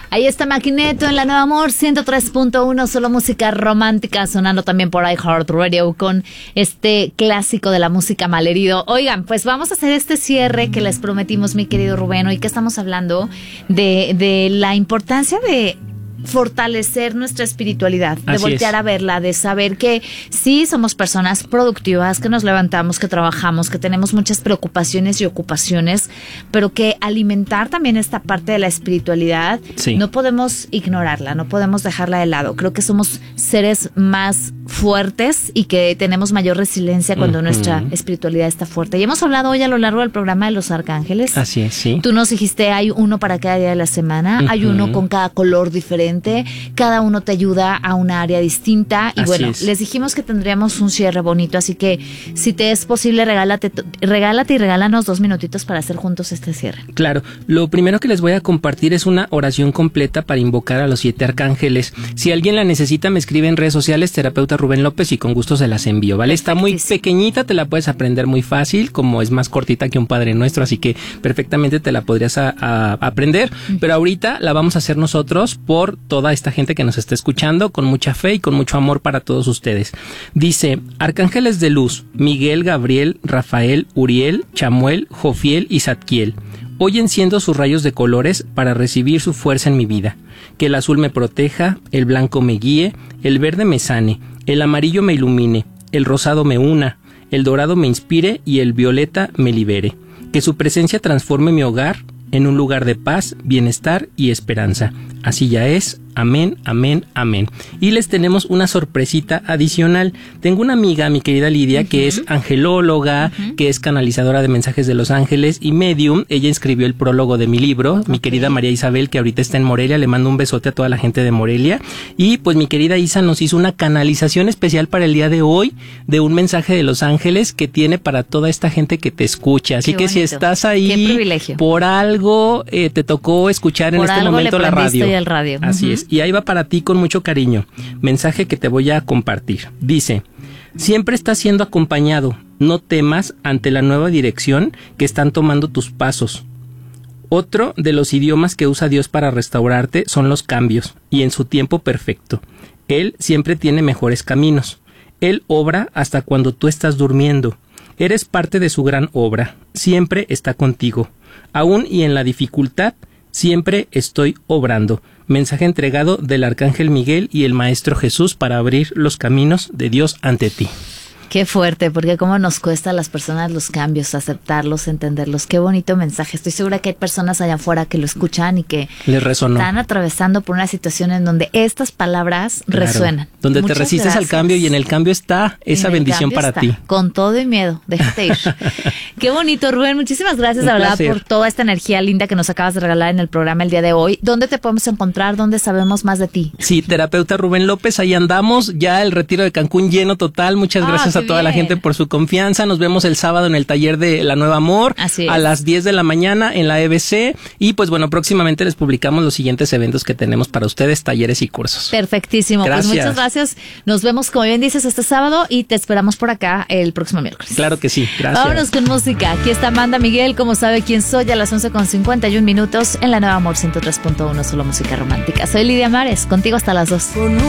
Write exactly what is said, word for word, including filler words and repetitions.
Ahí está Maquineto en la Nueva Amor ciento tres punto uno, solo música romántica, sonando también por iHeartRadio con este clásico de la música malherido. Oigan, pues vamos a hacer este cierre que les prometimos, mi querido Rubén. Hoy que estamos hablando de, de la importancia de fortalecer nuestra espiritualidad, de Así voltear es. a verla, de saber que sí somos personas productivas, que nos levantamos, que trabajamos, que tenemos muchas preocupaciones y ocupaciones, pero que alimentar también esta parte de la espiritualidad, Sí. no podemos ignorarla, no podemos dejarla de lado. Creo que somos seres más fuertes y que tenemos mayor resiliencia cuando Ujú. nuestra espiritualidad está fuerte. Y hemos hablado hoy a lo largo del programa de los arcángeles. Así es, sí. Tú nos dijiste, hay uno para cada día de la semana, hay Ujú. uno con cada color diferente, cada uno te ayuda a una área distinta y Así bueno, es. les dijimos que tendríamos un cierre bonito, así que si te es posible, regálate, regálate y regálanos dos minutitos para hacer juntos este cierre. Claro, lo primero que les voy a compartir es una oración completa para invocar a los siete arcángeles. Si alguien la necesita, me escribe en redes sociales, terapeuta Rubén López, y con gusto se las envío, ¿vale? Está muy pequeñita, te la puedes aprender muy fácil, como es más cortita que un Padre Nuestro, así que perfectamente te la podrías a, a aprender, pero ahorita la vamos a hacer nosotros por toda esta gente que nos está escuchando, con mucha fe y con mucho amor para todos ustedes. Dice: arcángeles de luz, Miguel, Gabriel, Rafael, Uriel, Chamuel, Jofiel y Zadkiel. Hoy enciendo sus rayos de colores para recibir su fuerza en mi vida. Que el azul me proteja, el blanco me guíe, el verde me sane, el amarillo me ilumine, el rosado me una, el dorado me inspire y el violeta me libere. Que su presencia transforme mi hogar en un lugar de paz, bienestar y esperanza. Así ya es. Amén, amén, amén. Y les tenemos una sorpresita adicional. Tengo una amiga, mi querida Lidia, uh-huh. que es angelóloga, uh-huh. que es canalizadora de mensajes de los ángeles y medium. Ella escribió el prólogo de mi libro, okay. mi querida María Isabel, que ahorita está en Morelia. Le mando un besote a toda la gente de Morelia. Y pues mi querida Isa nos hizo una canalización especial para el día de hoy de un mensaje de los ángeles que tiene para toda esta gente que te escucha. Así Qué que bonito. Si estás ahí, Qué privilegio. Por algo eh, te tocó escuchar por en este momento la radio. Y el radio. Así uh-huh. es. Y ahí va para ti con mucho cariño. Mensaje que te voy a compartir. Dice: siempre estás siendo acompañado. No temas ante la nueva dirección que están tomando tus pasos. Otro de los idiomas que usa Dios para restaurarte son los cambios, y en su tiempo perfecto. Él siempre tiene mejores caminos. Él obra hasta cuando tú estás durmiendo. Eres parte de su gran obra. Siempre está contigo. Aún y en la dificultad, siempre estoy obrando. Mensaje entregado del Arcángel Miguel y el Maestro Jesús para abrir los caminos de Dios ante ti. Qué fuerte, porque cómo nos cuesta a las personas los cambios, aceptarlos, entenderlos. Qué bonito mensaje. Estoy segura que hay personas allá afuera que lo escuchan y que les resonó. Están atravesando por una situación en donde estas palabras claro. resuenan. Donde Muchas te resistes gracias. al cambio y en el cambio está esa bendición para está. ti. Con todo y miedo, déjate ir. Qué bonito, Rubén. Muchísimas gracias, la verdad, por toda esta energía linda que nos acabas de regalar en el programa el día de hoy. ¿Dónde te podemos encontrar? ¿Dónde sabemos más de ti? Sí, terapeuta Rubén López, ahí andamos. Ya el retiro de Cancún lleno total. Muchas gracias ah, a toda bien. la gente por su confianza. Nos vemos el sábado en el taller de La Nueva Amor. Así es. A las diez de la mañana en la E B C. Y pues bueno, próximamente les publicamos los siguientes eventos que tenemos para ustedes, talleres y cursos. Perfectísimo. Gracias. Pues muchas gracias. Nos vemos, como bien dices, este sábado y te esperamos por acá el próximo miércoles. Claro que sí. Gracias. Vámonos con música. Aquí está Amanda Miguel, como sabe quién soy, a las once con cincuenta y un minutos en La Nueva Amor ciento tres punto uno, solo música romántica. Soy Lidia Mares, contigo hasta las dos.